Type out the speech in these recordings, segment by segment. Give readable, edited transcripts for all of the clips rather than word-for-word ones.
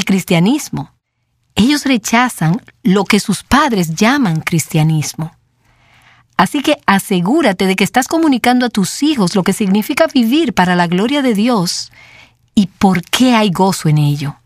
cristianismo. Ellos rechazan lo que sus padres llaman cristianismo. Así que asegúrate de que estás comunicando a tus hijos lo que significa vivir para la gloria de Dios y por qué hay gozo en ello.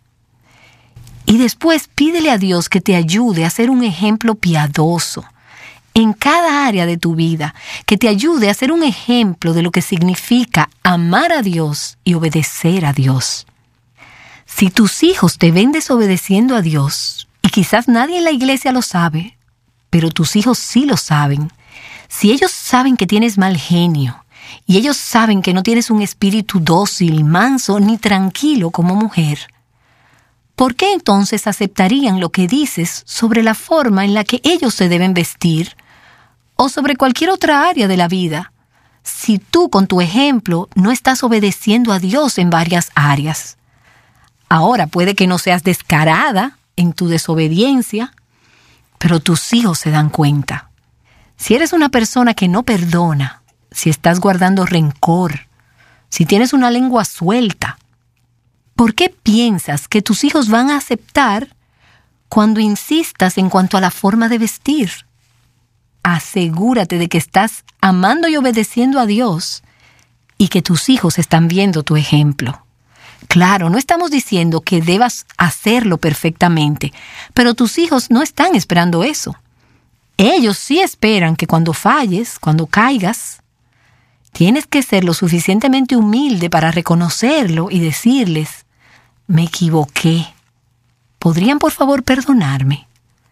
Y después pídele a Dios que te ayude a ser un ejemplo piadoso en cada área de tu vida, que te ayude a ser un ejemplo de lo que significa amar a Dios y obedecer a Dios. Si tus hijos te ven desobedeciendo a Dios, y quizás nadie en la iglesia lo sabe, pero tus hijos sí lo saben, si ellos saben que tienes mal genio, y ellos saben que no tienes un espíritu dócil, manso ni tranquilo como mujer, ¿por qué entonces aceptarían lo que dices sobre la forma en la que ellos se deben vestir o sobre cualquier otra área de la vida, si tú con tu ejemplo no estás obedeciendo a Dios en varias áreas? Ahora puede que no seas descarada en tu desobediencia, pero tus hijos se dan cuenta. Si eres una persona que no perdona, si estás guardando rencor, si tienes una lengua suelta, ¿por qué piensas que tus hijos van a aceptar cuando insistas en cuanto a la forma de vestir? Asegúrate de que estás amando y obedeciendo a Dios y que tus hijos están viendo tu ejemplo. Claro, no estamos diciendo que debas hacerlo perfectamente, pero tus hijos no están esperando eso. Ellos sí esperan que cuando falles, cuando caigas, tienes que ser lo suficientemente humilde para reconocerlo y decirles: me equivoqué. ¿Podrían por favor perdonarme?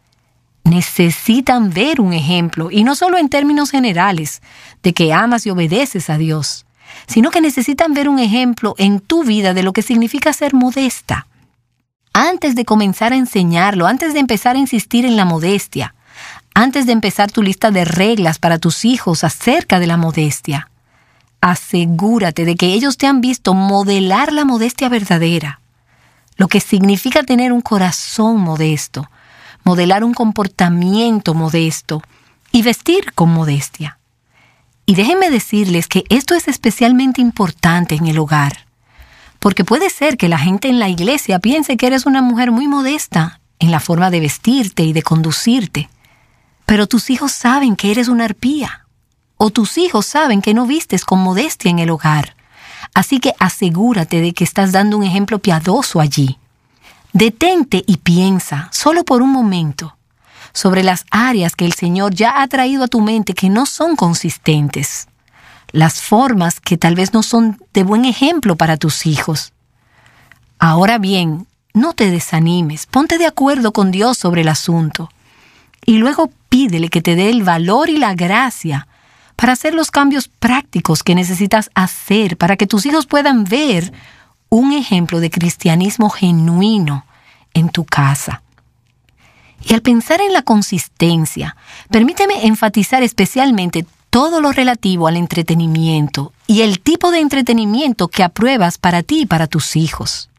Necesitan ver un ejemplo, y no solo en términos generales, de que amas y obedeces a Dios, sino que necesitan ver un ejemplo en tu vida de lo que significa ser modesta. Antes de comenzar a enseñarlo, antes de empezar a insistir en la modestia, antes de empezar tu lista de reglas para tus hijos acerca de la modestia, asegúrate de que ellos te han visto modelar la modestia verdadera, lo que significa tener un corazón modesto, modelar un comportamiento modesto y vestir con modestia. Y déjenme decirles que esto es especialmente importante en el hogar, porque puede ser que la gente en la iglesia piense que eres una mujer muy modesta en la forma de vestirte y de conducirte, pero tus hijos saben que eres una arpía, o tus hijos saben que no vistes con modestia en el hogar. Así que asegúrate de que estás dando un ejemplo piadoso allí. Detente y piensa, solo por un momento, sobre las áreas que el Señor ya ha traído a tu mente que no son consistentes, las formas que tal vez no son de buen ejemplo para tus hijos. Ahora bien, no te desanimes, ponte de acuerdo con Dios sobre el asunto, y luego pídele que te dé el valor y la gracia para hacer los cambios prácticos que necesitas hacer para que tus hijos puedan ver un ejemplo de cristianismo genuino en tu casa. Y al pensar en la consistencia, permíteme enfatizar especialmente todo lo relativo al entretenimiento y el tipo de entretenimiento que apruebas para ti y para tus hijos.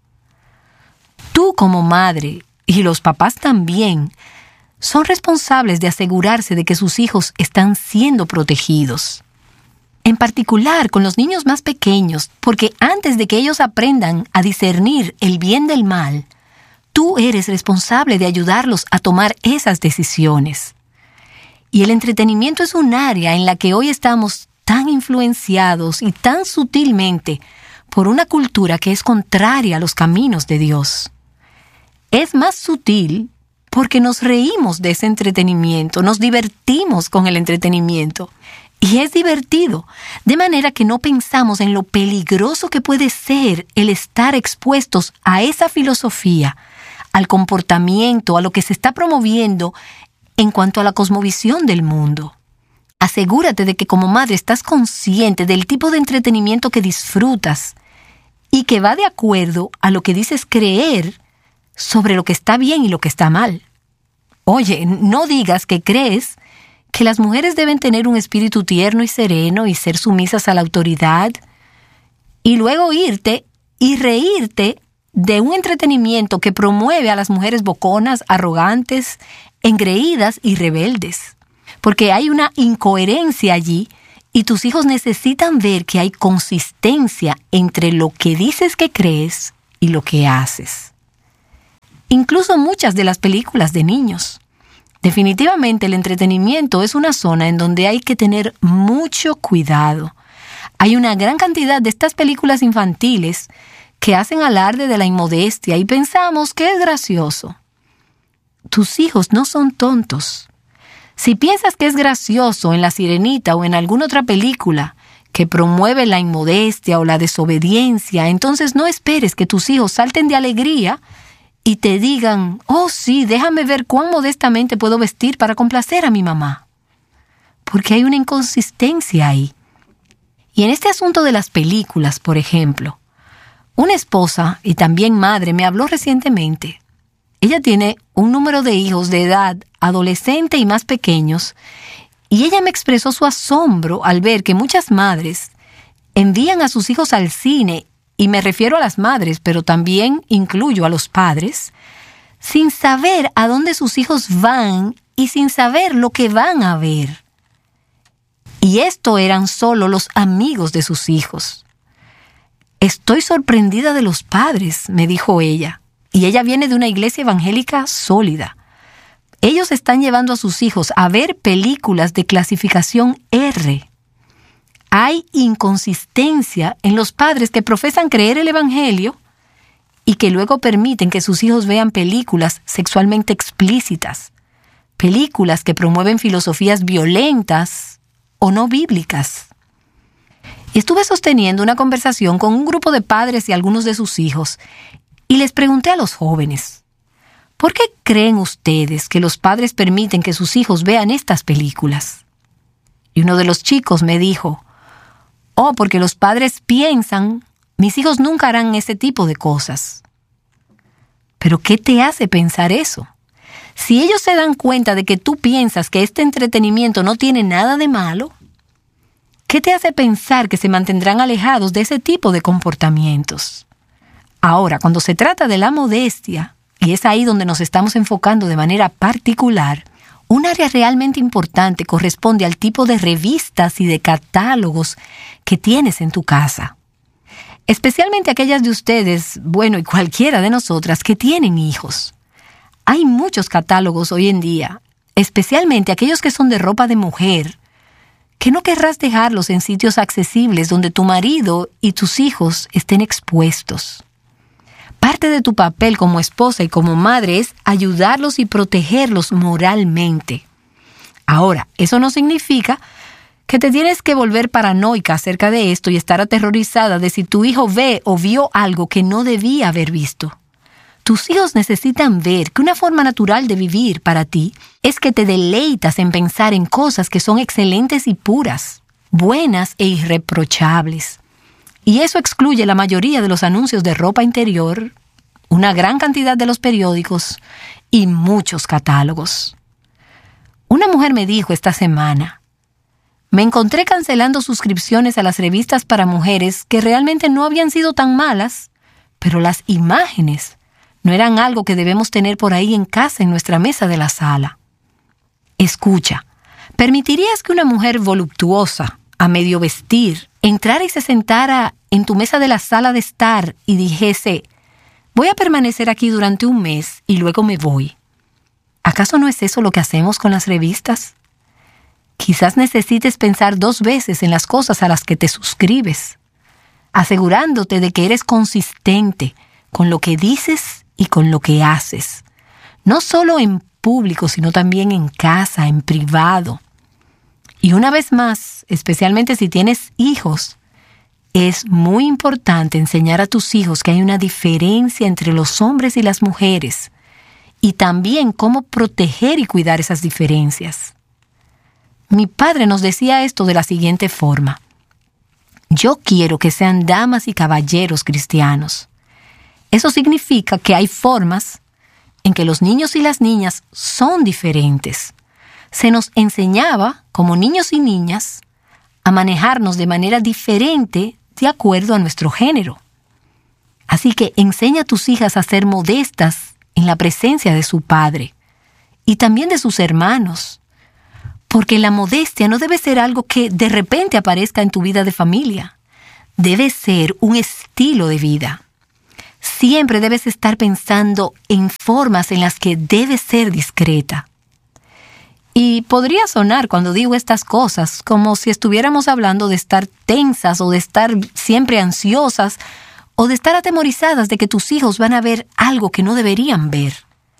Tú como madre, y los papás también, son responsables de asegurarse de que sus hijos están siendo protegidos. En particular con los niños más pequeños, porque antes de que ellos aprendan a discernir el bien del mal, tú eres responsable de ayudarlos a tomar esas decisiones. Y el entretenimiento es un área en la que hoy estamos tan influenciados y tan sutilmente por una cultura que es contraria a los caminos de Dios. Es más sutil porque nos reímos de ese entretenimiento, nos divertimos con el entretenimiento. Y es divertido, de manera que no pensamos en lo peligroso que puede ser el estar expuestos a esa filosofía, al comportamiento, a lo que se está promoviendo en cuanto a la cosmovisión del mundo. Asegúrate de que como madre estás consciente del tipo de entretenimiento que disfrutas y que va de acuerdo a lo que dices creer sobre lo que está bien y lo que está mal. Oye, no digas que crees que las mujeres deben tener un espíritu tierno y sereno y ser sumisas a la autoridad, y luego irte y reírte de un entretenimiento que promueve a las mujeres boconas, arrogantes, engreídas y rebeldes. Porque hay una incoherencia allí y tus hijos necesitan ver que hay consistencia entre lo que dices que crees y lo que haces. incluso muchas de las películas de niños. Definitivamente el entretenimiento es una zona en donde hay que tener mucho cuidado. Hay una gran cantidad de estas películas infantiles que hacen alarde de la inmodestia y pensamos que es gracioso. Tus hijos no son tontos. Si piensas que es gracioso en La Sirenita o en alguna otra película que promueve la inmodestia o la desobediencia, entonces no esperes que tus hijos salten de alegría y te digan, oh sí, déjame ver cuán modestamente puedo vestir para complacer a mi mamá. Porque hay una inconsistencia ahí. Y en este asunto de las películas, por ejemplo, una esposa y también madre me habló recientemente. Ella tiene un número de hijos de edad adolescente y más pequeños, y ella me expresó su asombro al ver que muchas madres envían a sus hijos al cine, y me refiero a las madres, pero también incluyo a los padres, sin saber a dónde sus hijos van y sin saber lo que van a ver. Y esto eran solo los amigos de sus hijos. Estoy sorprendida de los padres, me dijo ella, y ella viene de una iglesia evangélica sólida. Ellos están llevando a sus hijos a ver películas de clasificación R. Hay inconsistencia en los padres que profesan creer el evangelio y que luego permiten que sus hijos vean películas sexualmente explícitas, películas que promueven filosofías violentas o no bíblicas. Estuve sosteniendo una conversación con un grupo de padres y algunos de sus hijos y les pregunté a los jóvenes, ¿por qué creen ustedes que los padres permiten que sus hijos vean estas películas? Y uno de los chicos me dijo, oh, porque los padres piensan, mis hijos nunca harán ese tipo de cosas. ¿Pero qué te hace pensar eso? Si ellos se dan cuenta de que tú piensas que este entretenimiento no tiene nada de malo, ¿qué te hace pensar que se mantendrán alejados de ese tipo de comportamientos? Ahora, cuando se trata de la modestia, y es ahí donde nos estamos enfocando de manera particular, un área realmente importante corresponde al tipo de revistas y de catálogos que tienes en tu casa. Especialmente aquellas de ustedes, bueno, y cualquiera de nosotras que tienen hijos. Hay muchos catálogos hoy en día, especialmente aquellos que son de ropa de mujer, que no querrás dejarlos en sitios accesibles donde tu marido y tus hijos estén expuestos. Parte de tu papel como esposa y como madre es ayudarlos y protegerlos moralmente. Ahora, eso no significa que te tienes que volver paranoica acerca de esto y estar aterrorizada de si tu hijo ve o vio algo que no debía haber visto. Tus hijos necesitan ver que una forma natural de vivir para ti es que te deleitas en pensar en cosas que son excelentes y puras, buenas e irreprochables. Y eso excluye la mayoría de los anuncios de ropa interior, una gran cantidad de los periódicos y muchos catálogos. Una mujer me dijo esta semana, me encontré cancelando suscripciones a las revistas para mujeres que realmente no habían sido tan malas, pero las imágenes no eran algo que debemos tener por ahí en casa en nuestra mesa de la sala. Escucha, ¿permitirías que una mujer voluptuosa, a medio vestir, entrara y se sentara en tu mesa de la sala de estar y dijese, voy a permanecer aquí durante un mes y luego me voy? ¿Acaso no es eso lo que hacemos con las revistas? Quizás necesites pensar 2 veces en las cosas a las que te suscribes, asegurándote de que eres consistente con lo que dices y con lo que haces, no solo en público, sino también en casa, en privado. Y una vez más, especialmente si tienes hijos, es muy importante enseñar a tus hijos que hay una diferencia entre los hombres y las mujeres y también cómo proteger y cuidar esas diferencias. Mi padre nos decía esto de la siguiente forma: yo quiero que sean damas y caballeros cristianos. Eso significa que hay formas en que los niños y las niñas son diferentes. Se nos enseñaba, como niños y niñas, a manejarnos de manera diferente de acuerdo a nuestro género. Así que enseña a tus hijas a ser modestas en la presencia de su padre y también de sus hermanos, porque la modestia no debe ser algo que de repente aparezca en tu vida de familia. Debe ser un estilo de vida. siempre debes estar pensando en formas en las que debes ser discreta. Y podría sonar cuando digo estas cosas como si estuviéramos hablando de estar tensas o de estar siempre ansiosas o de estar atemorizadas de que tus hijos van a ver algo que no deberían ver.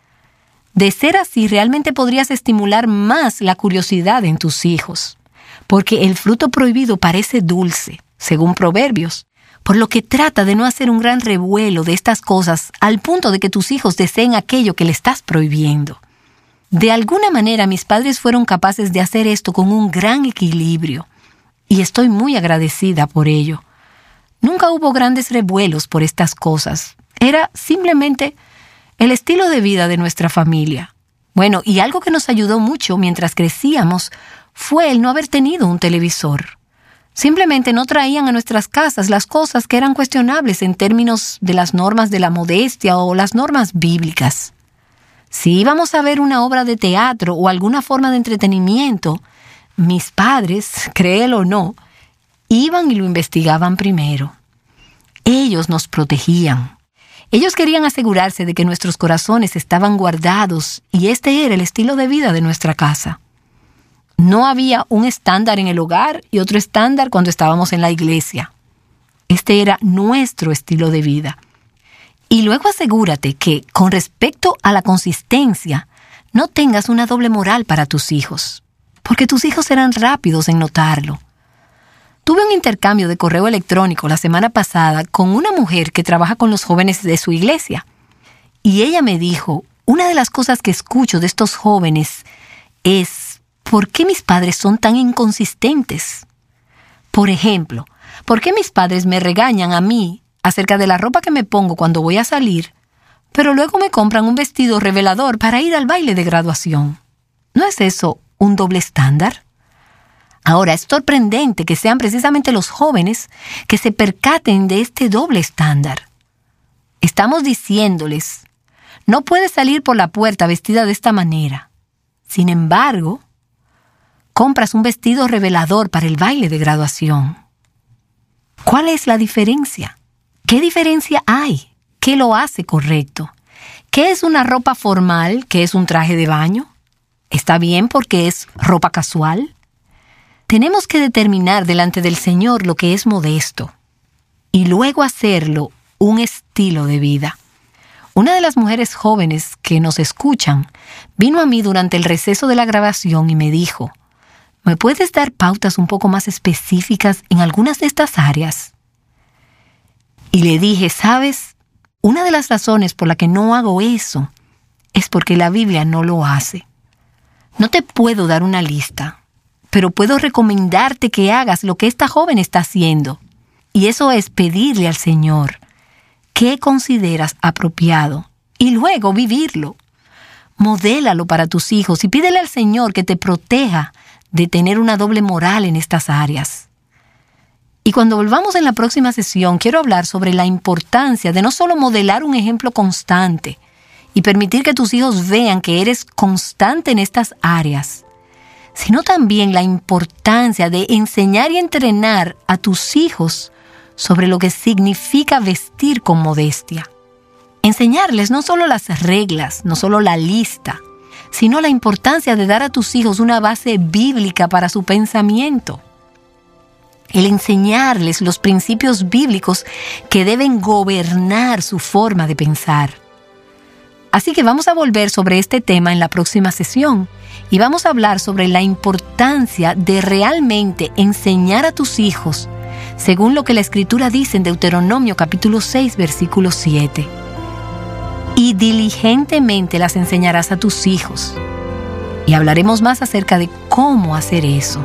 De ser así, realmente podrías estimular más la curiosidad en tus hijos, porque el fruto prohibido parece dulce, según Proverbios, por lo que trata de no hacer un gran revuelo de estas cosas al punto de que tus hijos deseen aquello que le estás prohibiendo. De alguna manera, mis padres fueron capaces de hacer esto con un gran equilibrio, y estoy muy agradecida por ello. Nunca hubo grandes revuelos por estas cosas. Era simplemente el estilo de vida de nuestra familia. Bueno, y algo que nos ayudó mucho mientras crecíamos fue el no haber tenido un televisor. Simplemente no traían a nuestras casas las cosas que eran cuestionables en términos de las normas de la modestia o las normas bíblicas. Si íbamos a ver una obra de teatro o alguna forma de entretenimiento, mis padres, créelo o no, iban y lo investigaban primero. Ellos nos protegían. Ellos querían asegurarse de que nuestros corazones estaban guardados y este era el estilo de vida de nuestra casa. No había un estándar en el hogar y otro estándar cuando estábamos en la iglesia. Este era nuestro estilo de vida. Y luego asegúrate que, con respecto a la consistencia, no tengas una doble moral para tus hijos, porque tus hijos serán rápidos en notarlo. Tuve un intercambio de correo electrónico la semana pasada con una mujer que trabaja con los jóvenes de su iglesia. Y ella me dijo, una de las cosas que escucho de estos jóvenes es, ¿por qué mis padres son tan inconsistentes? Por ejemplo, ¿por qué mis padres me regañan a mí acerca de la ropa que me pongo cuando voy a salir, pero luego me compran un vestido revelador para ir al baile de graduación? ¿No es eso un doble estándar? Ahora, es sorprendente que sean precisamente los jóvenes que se percaten de este doble estándar. Estamos diciéndoles, no puedes salir por la puerta vestida de esta manera. Sin embargo, compras un vestido revelador para el baile de graduación. ¿Cuál es la diferencia? ¿Qué diferencia hay? ¿Qué lo hace correcto? ¿Qué es una ropa formal? ¿Qué es un traje de baño? ¿Está bien porque es ropa casual? Tenemos que determinar delante del Señor lo que es modesto y luego hacerlo un estilo de vida. Una de las mujeres jóvenes que nos escuchan vino a mí durante el receso de la grabación y me dijo, ¿me puedes dar pautas un poco más específicas en algunas de estas áreas? Y le dije, ¿sabes? Una de las razones por la que no hago eso es porque la Biblia no lo hace. No te puedo dar una lista, pero puedo recomendarte que hagas lo que esta joven está haciendo. Y eso es pedirle al Señor qué consideras apropiado y luego vivirlo. Modélalo para tus hijos y pídele al Señor que te proteja de tener una doble moral en estas áreas. Y cuando volvamos en la próxima sesión, quiero hablar sobre la importancia de no solo modelar un ejemplo constante y permitir que tus hijos vean que eres constante en estas áreas, sino también la importancia de enseñar y entrenar a tus hijos sobre lo que significa vestir con modestia. Enseñarles no solo las reglas, no solo la lista, sino la importancia de dar a tus hijos una base bíblica para su pensamiento. El enseñarles los principios bíblicos que deben gobernar su forma de pensar. Así que vamos a volver sobre este tema en la próxima sesión y vamos a hablar sobre la importancia de realmente enseñar a tus hijos según lo que la Escritura dice en Deuteronomio capítulo 6, versículo 7. Y diligentemente las enseñarás a tus hijos. Y hablaremos más acerca de cómo hacer eso.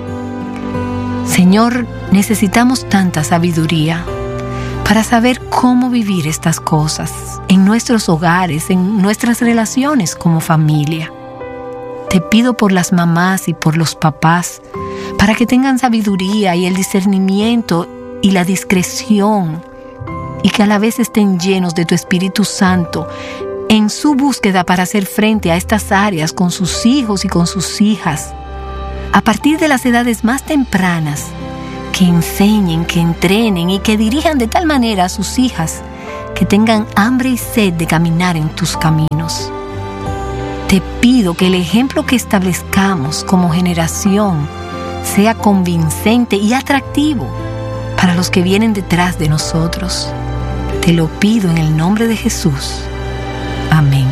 Señor, necesitamos tanta sabiduría para saber cómo vivir estas cosas en nuestros hogares, en nuestras relaciones como familia. Te pido por las mamás y por los papás, para que tengan sabiduría y el discernimiento y la discreción, y que a la vez estén llenos de tu Espíritu Santo en su búsqueda para hacer frente a estas áreas con sus hijos y con sus hijas. A partir de las edades más tempranas, que enseñen, que entrenen y que dirijan de tal manera a sus hijas que tengan hambre y sed de caminar en tus caminos. Te pido que el ejemplo que establezcamos como generación sea convincente y atractivo para los que vienen detrás de nosotros. Te lo pido en el nombre de Jesús. Amén.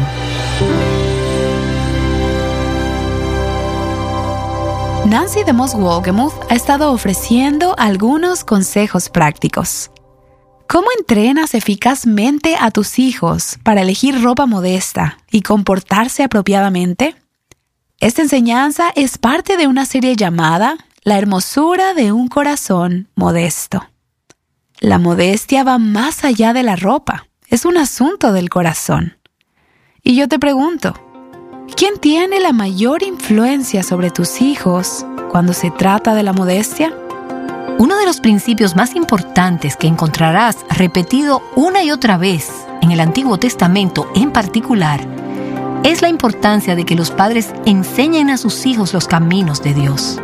Nancy DeMoss Wolgemuth ha estado ofreciendo algunos consejos prácticos. ¿Cómo entrenas eficazmente a tus hijos para elegir ropa modesta y comportarse apropiadamente? Esta enseñanza es parte de una serie llamada La hermosura de un corazón modesto. La modestia va más allá de la ropa, es un asunto del corazón. Y yo te pregunto, ¿quién tiene la mayor influencia sobre tus hijos cuando se trata de la modestia? Uno de los principios más importantes que encontrarás repetido una y otra vez en el Antiguo Testamento en particular es la importancia de que los padres enseñen a sus hijos los caminos de Dios.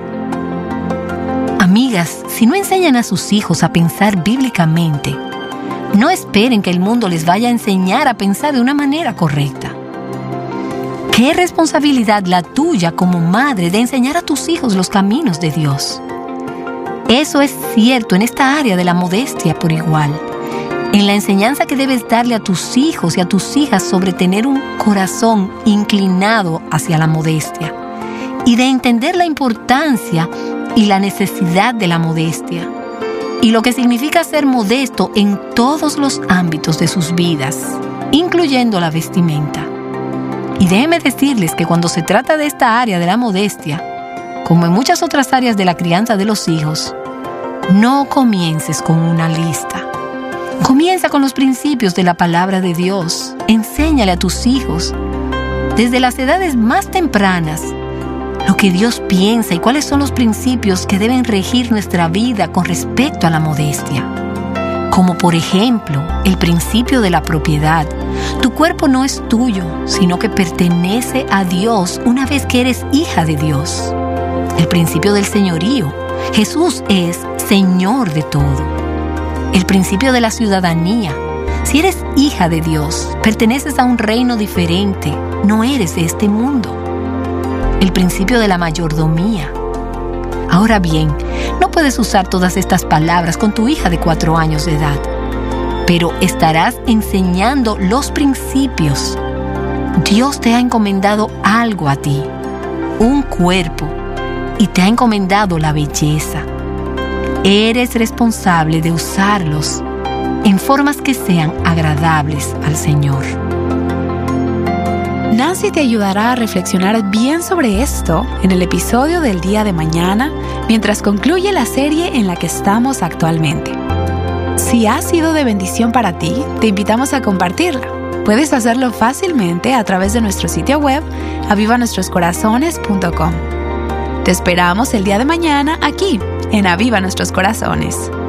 Amigas, si no enseñan a sus hijos a pensar bíblicamente, no esperen que el mundo les vaya a enseñar a pensar de una manera correcta. ¿Qué responsabilidad la tuya como madre de enseñar a tus hijos los caminos de Dios? Eso es cierto en esta área de la modestia por igual. En la enseñanza que debes darle a tus hijos y a tus hijas sobre tener un corazón inclinado hacia la modestia y de entender la importancia y la necesidad de la modestia y lo que significa ser modesto en todos los ámbitos de sus vidas, incluyendo la vestimenta. Y déjenme decirles que cuando se trata de esta área de la modestia, como en muchas otras áreas de la crianza de los hijos, no comiences con una lista. Comienza con los principios de la palabra de Dios. Enséñale a tus hijos, desde las edades más tempranas, lo que Dios piensa y cuáles son los principios que deben regir nuestra vida con respecto a la modestia. Como por ejemplo, el principio de la propiedad. Tu cuerpo no es tuyo, sino que pertenece a Dios una vez que eres hija de Dios. El principio del señorío. Jesús es Señor de todo. El principio de la ciudadanía. Si eres hija de Dios, perteneces a un reino diferente, no eres de este mundo. El principio de la mayordomía. Ahora bien, no puedes usar todas estas palabras con tu hija de 4 años de edad, pero estarás enseñando los principios. Dios te ha encomendado algo a ti, un cuerpo, y te ha encomendado la belleza. Eres responsable de usarlos en formas que sean agradables al Señor. Nancy te ayudará a reflexionar bien sobre esto en el episodio del día de mañana, mientras concluye la serie en la que estamos actualmente. Si ha sido de bendición para ti, te invitamos a compartirla. Puedes hacerlo fácilmente a través de nuestro sitio web, avivanuestroscorazones.com. Te esperamos el día de mañana aquí, en Aviva Nuestros Corazones.